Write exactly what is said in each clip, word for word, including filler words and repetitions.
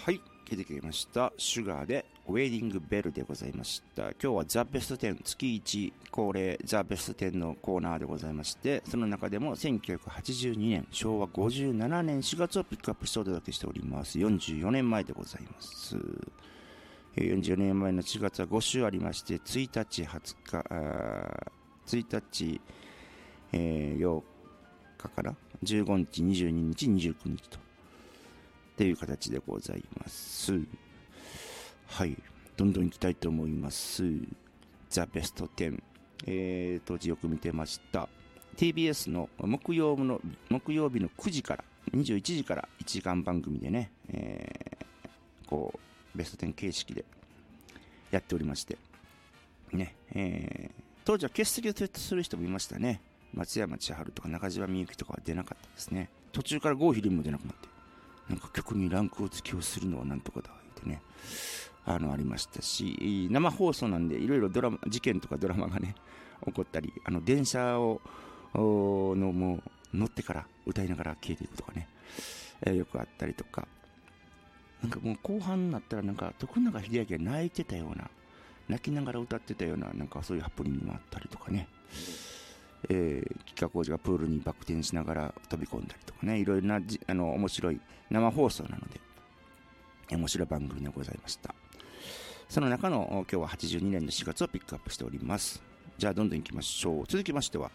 はい、聞いてきました。シュガーでウェディングベルでございました。今日はザ・ベストテン、月いち恒例ザ・ベストテンのコーナーでございまして、その中でもせんきゅうひゃくはちじゅうにねん、しょうわごじゅうななねんしがつをピックアップしてお届けしております。よんじゅうよねんまえでございます。よんじゅうよねんまえのしがつはご週ありまして、ついたち、はつか、ついたち、えー、ようかかな、じゅうごにち、にじゅうににち、にじゅうくにちとっていう形でございます。はい、どんどん行きたいと思います。ザ・ベストテン、えー、当時よく見てました。 ティービーエス の木曜日の木曜日のくじからにじゅういちじからいちじかん番組でね、えー、こうベストテン形式でやっておりましてね、えー、当時は欠席をする人もいましたね。松山千春とか中島みゆきとかは出なかったですね。途中から郷ひろみも出なくなって、なんか曲にランクを付けをするのはなんとかだってね、あのありましたし、生放送なんでいろいろドラマ事件とかドラマがね起こったり、あの電車をのもう乗ってから歌いながら消えていくとかね、えー、よくあったりとか、なんかもう後半になったらなんか徳永英明が泣いてたような、泣きながら歌ってたような、なんかそういうハプニングもあったりとかね、えー、吉川晃司がプールにバク転しながら飛び込んだりとかね、いろいろなじあの面白い生放送なので面白い番組でございました。その中の今日ははちじゅうにねんのしがつをピックアップしております。じゃあどんどん行きましょう。続きましては、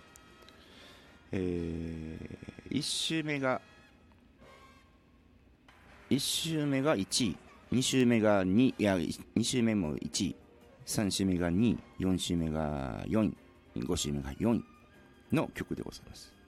えー、いち週目がいち週目がいちい、に週目がにい、いやに週目もいちい、さん週目がにい、よん週目がよんい、ご週目がよんいの曲でございます。